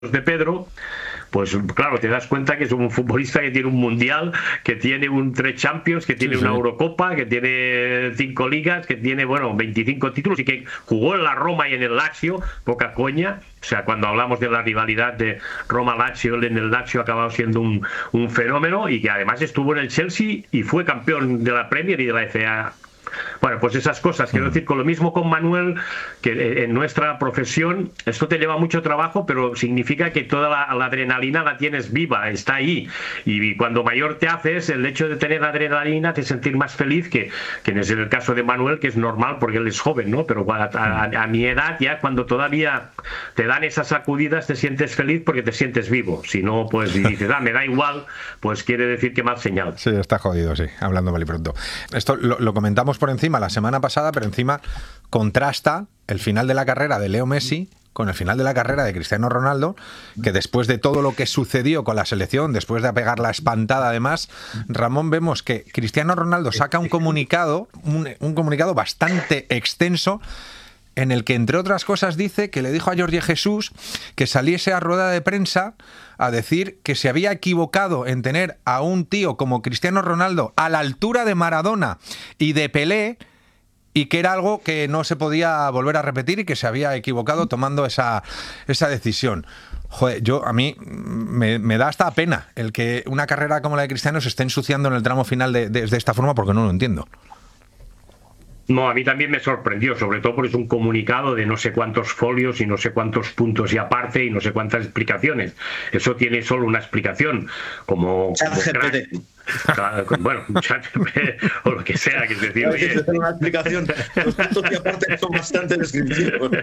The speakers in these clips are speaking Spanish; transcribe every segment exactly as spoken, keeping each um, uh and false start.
de Pedro, pues claro, te das cuenta que es un futbolista que tiene un mundial, que tiene un tres Champions, que tiene sí, una sí. Eurocopa, que tiene cinco ligas, que tiene, bueno, veinticinco títulos y que jugó en la Roma y en el Lazio, poca coña. O sea, cuando hablamos de la rivalidad de Roma-Lazio, él en el Lazio ha acabado siendo un, un fenómeno y que además estuvo en el Chelsea y fue campeón de la Premier y de la F A. Bueno, pues esas cosas, quiero decir, con lo mismo con Manuel, que en nuestra profesión esto te lleva mucho trabajo, pero significa que toda la, la adrenalina la tienes viva, está ahí, y cuando mayor te haces, el hecho de tener adrenalina te sentir más feliz, que, que es el caso de Manuel, que es normal porque él es joven, ¿no? Pero a, a, a mi edad ya, cuando todavía te dan esas sacudidas, te sientes feliz porque te sientes vivo. Si no, pues y dices, ah, me da igual, pues quiere decir que mal señal. Sí, está jodido, sí, hablando mal y pronto. Esto lo, lo comentamos por encima la semana pasada, pero encima contrasta el final de la carrera de Leo Messi con el final de la carrera de Cristiano Ronaldo, que después de todo lo que sucedió con la selección, después de pegar la espantada además, Ramón, vemos que Cristiano Ronaldo saca un comunicado, un, un comunicado bastante extenso, en el que, entre otras cosas, dice que le dijo a Jorge Jesús que saliese a rueda de prensa a decir que se había equivocado en tener a un tío como Cristiano Ronaldo a la altura de Maradona y de Pelé, y que era algo que no se podía volver a repetir y que se había equivocado tomando esa, esa decisión. Joder, yo a mí me, me da hasta pena el que una carrera como la de Cristiano se esté ensuciando en el tramo final de, de, de esta forma, porque no lo entiendo. No, a mí también me sorprendió, sobre todo porque es un comunicado de no sé cuántos folios y no sé cuántos puntos y aparte y no sé cuántas explicaciones. Eso tiene solo una explicación, como... como bueno, o lo que sea, que es decir, oye, es una explicación, los puntos y aparte son bastante descriptivos.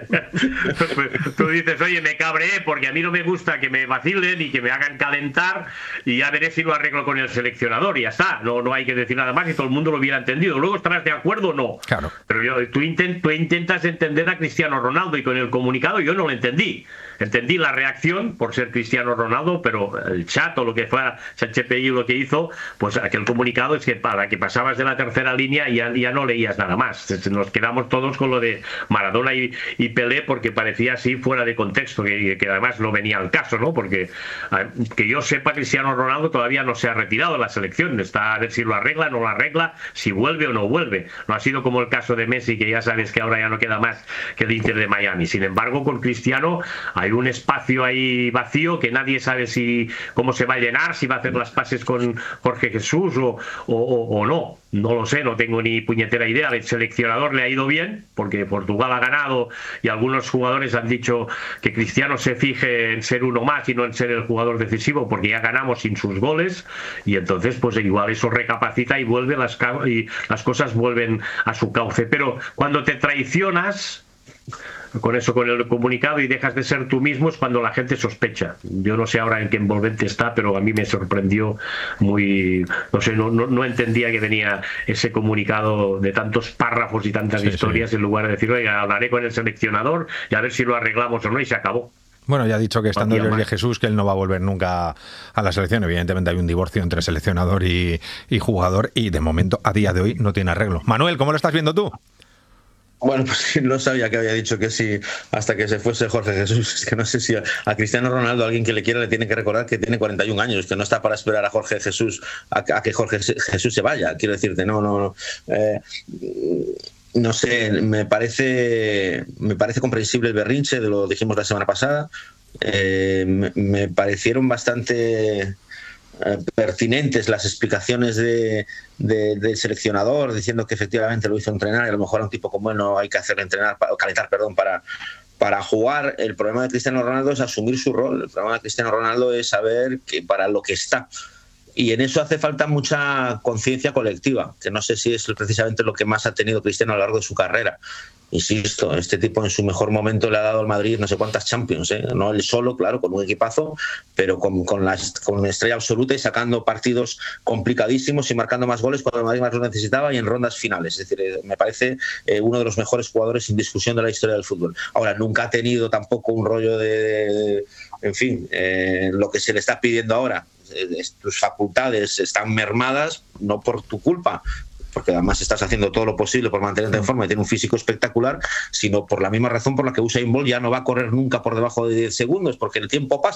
Tú dices, oye, me cabreé porque a mí no me gusta que me vacilen y que me hagan calentar, y ya veré si lo arreglo con el seleccionador y ya está, no, no hay que decir nada más y todo el mundo lo hubiera entendido. Luego estarás de acuerdo o no. Claro. Pero yo, tú, intent, tú intentas entender a Cristiano Ronaldo, y con el comunicado yo no lo entendí. Entendí la reacción por ser Cristiano Ronaldo, pero el chat o lo que fuera, Sánchez Pelli lo que hizo, pues aquel comunicado es que para que pasabas de la tercera línea ya, ya no leías nada más. Nos quedamos todos con lo de Maradona y, y Pelé, porque parecía así fuera de contexto, que, que además no venía al caso, ¿no? Porque que yo sepa, Cristiano Ronaldo todavía no se ha retirado de la selección, está a ver si lo arregla, no lo arregla, si vuelve o no vuelve. No ha sido como el caso de Messi, que ya sabes que ahora ya no queda más que el Inter de Miami. Sin embargo, con Cristiano hay un espacio ahí vacío que nadie sabe si cómo se va a llenar, si va a hacer las pases con Jorge Jesús o, o, o no. No lo sé, no tengo ni puñetera idea. El seleccionador le ha ido bien porque Portugal ha ganado y algunos jugadores han dicho que Cristiano se fije en ser uno más y no en ser el jugador decisivo, porque ya ganamos sin sus goles, y entonces pues igual eso recapacita y vuelve las, y las cosas vuelven a su cauce. Pero cuando te traicionas con eso, con el comunicado, y dejas de ser tú mismo, es cuando la gente sospecha. Yo no sé ahora en qué envolvente está, pero a mí me sorprendió muy, no sé, no, no, no entendía que venía ese comunicado de tantos párrafos y tantas sí, historias, sí. En lugar de decir, oiga, hablaré con el seleccionador y a ver si lo arreglamos o no, y se acabó. Bueno, ya ha dicho que estando Jorge Jesús, que él no va a volver nunca a la selección. Evidentemente hay un divorcio entre seleccionador y, y jugador, y de momento, a día de hoy, no tiene arreglo. Manuel, ¿cómo lo estás viendo tú? Bueno, pues no sabía que había dicho que sí hasta que se fuese Jorge Jesús. Es que no sé si a, a Cristiano Ronaldo, alguien que le quiera, le tiene que recordar que tiene cuarenta y un años, que no está para esperar a Jorge Jesús, a, a que Jorge Jesús se vaya. Quiero decirte, no, no, no. Eh, no sé, me parece, me parece comprensible el berrinche, de lo dijimos la semana pasada. Eh, me, me parecieron bastante pertinentes las explicaciones de, de, del seleccionador, diciendo que efectivamente lo hizo entrenar y a lo mejor a un tipo como él no hay que hacerle entrenar, o calentar, perdón, para, para jugar. El problema de Cristiano Ronaldo es asumir su rol. El problema de Cristiano Ronaldo es saber que para lo que está. Y en eso hace falta mucha conciencia colectiva, que no sé si es precisamente lo que más ha tenido Cristiano a lo largo de su carrera. Insisto, este tipo en su mejor momento le ha dado al Madrid no sé cuántas Champions, ¿eh? No él solo, claro, con un equipazo, pero con, con, la, con una estrella absoluta y sacando partidos complicadísimos y marcando más goles cuando el Madrid más lo necesitaba y en rondas finales. Es decir, me parece eh, uno de los mejores jugadores sin discusión de la historia del fútbol. Ahora, nunca ha tenido tampoco un rollo de, de en fin, eh, lo que se le está pidiendo ahora. Eh, tus facultades están mermadas, no por tu culpa, porque además estás haciendo todo lo posible por mantenerte en forma y tiene un físico espectacular, sino por la misma razón por la que Usain Bolt ya no va a correr nunca por debajo de diez segundos, porque el tiempo pasa.